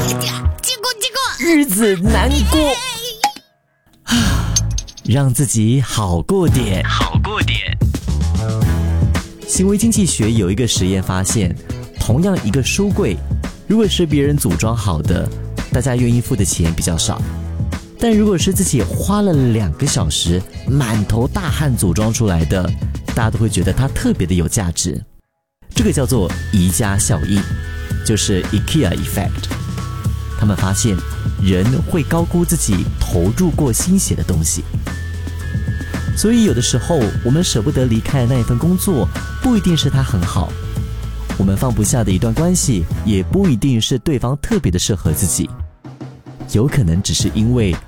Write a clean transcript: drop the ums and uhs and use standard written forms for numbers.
结果日子难过让自己好过点。行为经济学有一个实验发现，同样一个书柜，如果是别人组装好的，大家愿意付的钱比较少，但如果是自己花了2个小时满头大汗组装出来的，大家都会觉得它特别的有价值。这个叫做宜家效应，就是 IKEA effect。 他们发现人会高估自己投入过心血的东西，所以有的时候我们舍不得离开的那一份工作，不一定是它很好，我们放不下的一段关系，也不一定是对方特别的适合自己，有可能只是因为